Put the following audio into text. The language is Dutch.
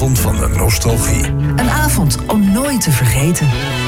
avond van de nostalgie. Een avond om nooit te vergeten.